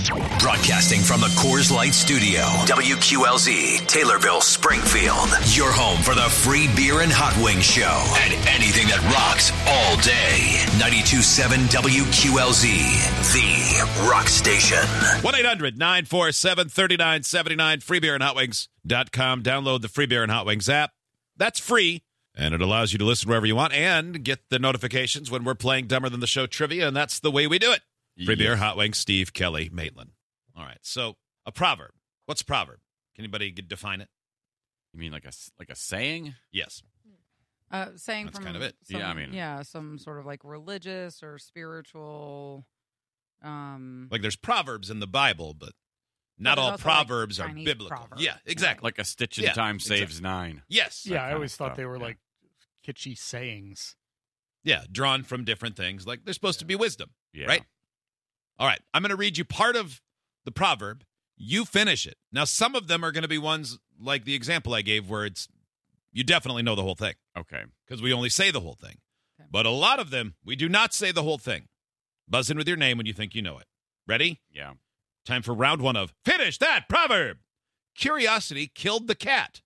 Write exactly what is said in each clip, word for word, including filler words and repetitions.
Broadcasting from the Coors Light Studio, W Q L Z, Taylorville, Springfield. Your home for the free beer and hot wings show and anything that rocks all day. ninety-two point seven W Q L Z, the rock station. one eight hundred nine four seven three nine seven nine, free beer and hot wings dot com. Download the Free Beer and Hot Wings app. That's free, and it allows you to listen wherever you want and get the notifications when we're playing Dumber Than the Show trivia, and that's the way we do it. Free Yes. beer, hot wings, Steve, Kelly, Maitland. All right, so a proverb. What's a proverb? Can anybody define it? You mean like a s- like a saying? Yes. Uh, saying That's from kind of it. some- Yeah, I mean- yeah, some sort of like religious or spiritual. Um, Like there's proverbs in the Bible, but not there's all also, like, proverbs are Chinese biblical. proverbs. Yeah, exactly. Like a stitch in Yeah, time exactly. saves nine. Yes. Yeah, I kind always of thought stuff, they were yeah. like kitschy sayings. Yeah, drawn from different things. Like they're supposed to be wisdom, Yeah. right? All right, I'm going to read you part of the proverb. You finish it. Now, some of them are going to be ones like the example I gave where it's you definitely know the whole thing Okay. because we only say the whole thing. Okay. But a lot of them, we do not say the whole thing. Buzz in with your name when you think you know it. Ready? Yeah. Time for round one of Finish That Proverb. Curiosity killed the cat.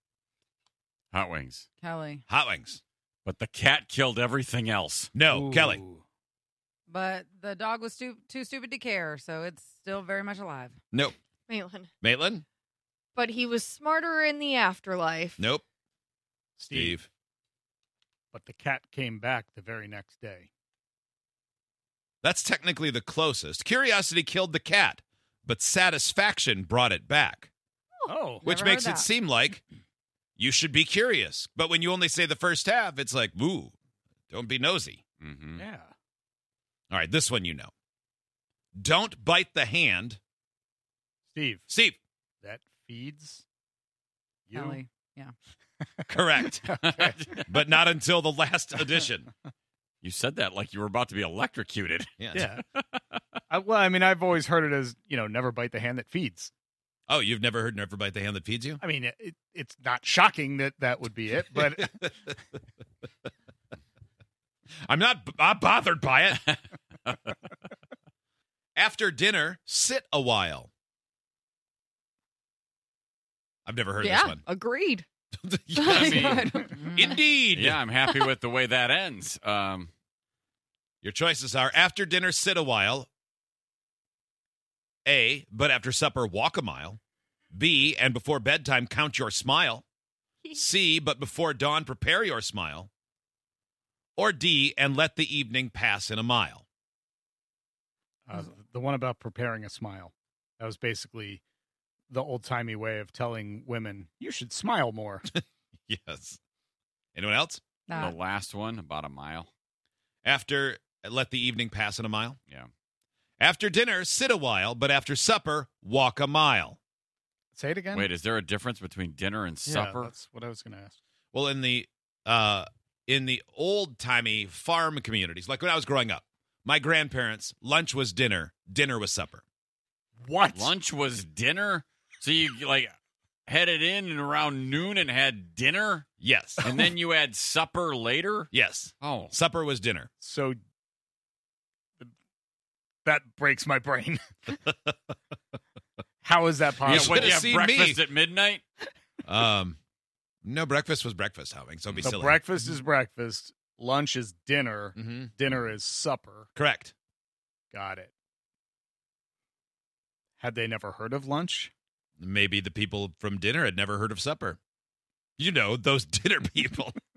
Hot wings. Kelly. Hot wings. But the cat killed everything else. No, Ooh. Kelly. But the dog was stu- too stupid to care, so it's still very much alive. Nope. Maitland. Maitland? But he was smarter in the afterlife. Nope. Steve. Steve. But the cat came back the very next day. That's technically the closest. Curiosity killed the cat, but satisfaction brought it back, Oh. which Never makes heard it that. seem like you should be curious. But when you only say the first half, it's like, ooh, don't be nosy. Mm-hmm. Yeah. All right, this one you know. Don't bite the hand. Steve, Steve, that feeds you. Kelly. Yeah. correct. But not until the last edition. You said that like you were about to be electrocuted. Yeah. Yeah. I, well, I mean, I've always heard it as, you know, never bite the hand that feeds. Oh, you've never heard never bite the hand that feeds you? I mean, it, it's not shocking that that would be it, but I'm not b- I'm bothered by it. After dinner, sit a while. I've never heard yeah, this one. agreed. Yeah, Oh I my mean, God. Mm. indeed. Yeah, I'm happy with the way that ends. Um, Your choices are after dinner, sit a while. A, but after supper, walk a mile. B, and before bedtime, count your smile. C, but before dawn, prepare your smile. Or D, and let the evening pass in a mile. uh, the one about preparing a smile, that was basically the old-timey way of telling women, you should smile more. Yes. Anyone else? Nah. the last one, about a mile. After, let the evening pass in a mile. Yeah. After dinner, sit a while, but after supper, walk a mile. Say it again? Wait, is there a difference between dinner and Yeah, supper? that's what I was going to ask. Well, in the uh, in the old timey farm communities, like when I was growing up, my grandparents, lunch was dinner, dinner was supper. What? Lunch was dinner? So you like headed in and around noon and had dinner? Yes, And then you had supper later? yes, Oh. supper was dinner. So that breaks my brain. How is that Yeah, possible? what, should've you have seen breakfast me. at midnight? Um, no, breakfast was breakfast. Howing, so be So silly. breakfast is breakfast, lunch is dinner, hmm dinner is supper. Correct. Got it. Had they never heard of lunch? Maybe the people from dinner had never heard of supper. You know, those dinner people.